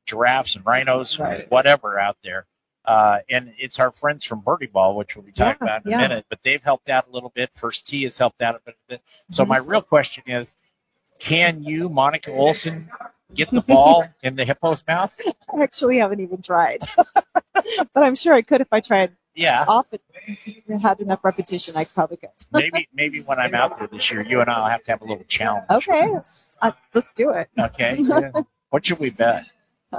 giraffes and rhinos, Right. whatever out there. And it's our friends from Birdie Ball, which we'll be talking about in a minute, but they've helped out a little bit. First Tee has helped out a bit. So my real question is, can you, Monica Olson, get the ball in the hippo's mouth? I actually haven't even tried, but I'm sure I could if I tried. Yeah. Often, if I had enough repetition, I probably could. maybe when I'm out there this year, you and I'll have to have a little challenge. Okay, let's do it. Okay. Yeah. What should we bet?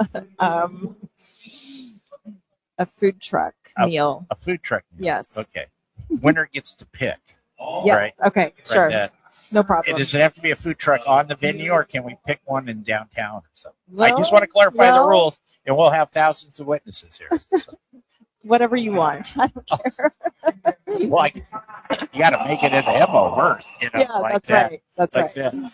A food truck meal. A food truck meal. Yes. Okay. Winner gets to pick. Yes. Right? Okay. Sure. No problem. Does it have to be a food truck on the venue, or can we pick one in downtown or something? I just want to clarify the rules, and we'll have thousands of witnesses here. So. Whatever you want. I don't care. Well, you got to make it in the hippo first. You know, yeah, that's right. That's right. That.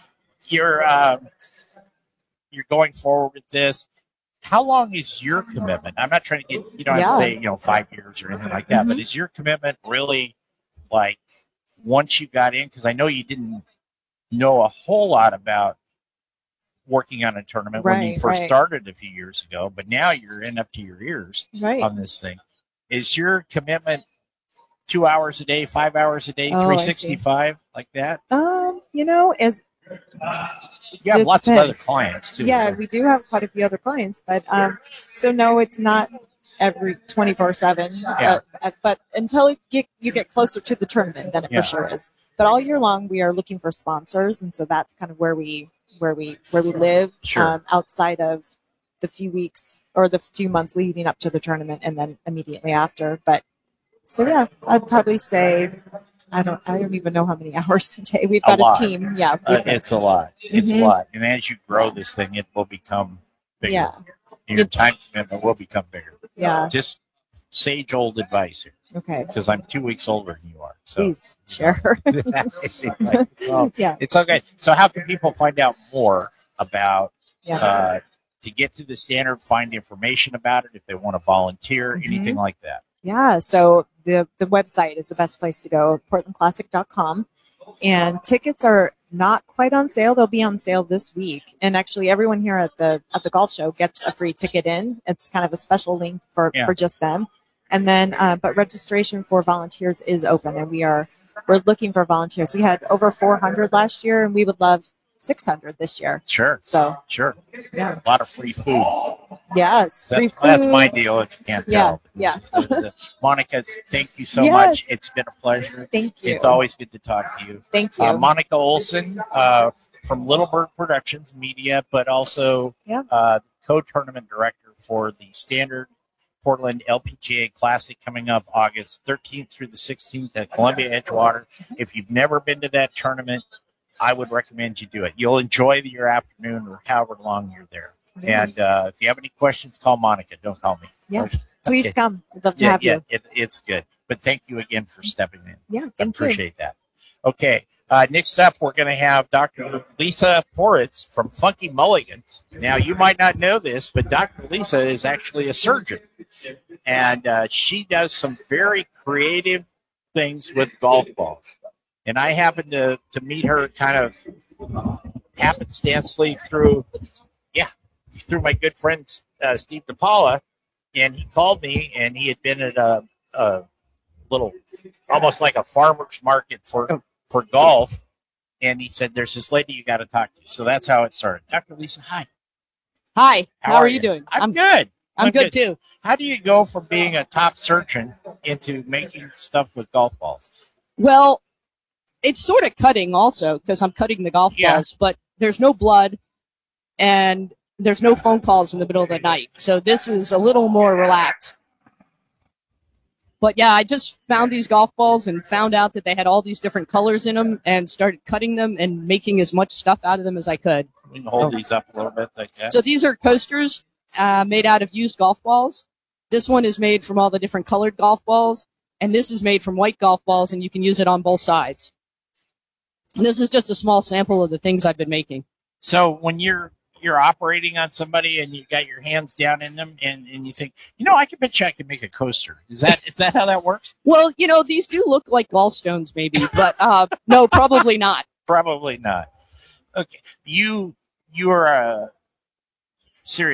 You're going forward with this. How long is your commitment? I'm not trying to get, you don't have to say, 5 years or anything like that, but is your commitment really like once you got in? Because I know you didn't know a whole lot about working on a tournament when you first started a few years ago, but now you're in up to your ears on this thing. Is your commitment 2 hours a day, 5 hours a day, 365 like that? As you have lots of other clients too. Yeah, we do have quite a few other clients, but so no, it's not every 24/7. But until you get closer to the tournament, then it for sure is. But all year long, we are looking for sponsors, and so that's kind of where we live. Sure. Outside of the few weeks or the few months leading up to the tournament, and then immediately after. But so yeah, I'd probably say. I don't even know how many hours a day. We've got a team. Yeah. It's a lot. It's a lot. And as you grow this thing, it will become bigger. Yeah. Your time commitment will become bigger. Yeah. Just sage old advice here. Okay. Because I'm 2 weeks older than you are. So. Please share. It's okay. So how can people find out more about to get to the standard, find information about it if they want to volunteer, anything like that? Yeah, so the website is the best place to go, portlandclassic.com. And tickets are not quite on sale. They'll be on sale this week. And actually everyone here at the golf show gets a free ticket in. It's kind of a special link for just them. And then but registration for volunteers is open, and we're looking for volunteers. We had over 400 last year, and we would love 600 this year. Sure. So yeah, a lot of free food. Yes, free food. That's my deal. If you can't tell. Yeah. Monica, thank you so much. It's been a pleasure. Thank you. It's always good to talk to you. Thank you, Monica Olson from Little Bird Productions Media, but also co-tournament director for the Standard Portland LPGA Classic coming up August 13th through the 16th at Columbia Edgewater. If you've never been to that tournament, I would recommend you do it. You'll enjoy your afternoon or however long you're there. And if you have any questions, call Monica. Don't call me. Yeah, please come. We'd love to have you. It's good. But thank you again for stepping in. Yeah, I appreciate that. Okay, next up, we're going to have Dr. Lisa Poritz from Funky Mulligan. Now, you might not know this, but Dr. Lisa is actually a surgeon. And she does some very creative things with golf balls. And I happened to meet her kind of happenstancely through my good friend Steve DePaula, and he called me, and he had been at a little, almost like a farmer's market for golf, and he said, "There's this lady you got to talk to." So that's how it started. Dr. Lisa, hi. Hi. How are you doing? I'm good. I'm good too. How do you go from being a top surgeon into making stuff with golf balls? Well, it's sort of cutting also, because I'm cutting the golf balls, but there's no blood and there's no phone calls in the middle of the night. So this is a little more relaxed. But yeah, I just found these golf balls and found out that they had all these different colors in them and started cutting them and making as much stuff out of them as I could. We can hold these up a little bit like that. So these are coasters made out of used golf balls. This one is made from all the different colored golf balls, and this is made from white golf balls, and you can use it on both sides. And this is just a small sample of the things I've been making. So when you're operating on somebody and you got your hands down in them and you think, I bet you I could make a coaster. Is that how that works? Well, these do look like gallstones maybe, but no, probably not. Probably not. Okay. You are a serious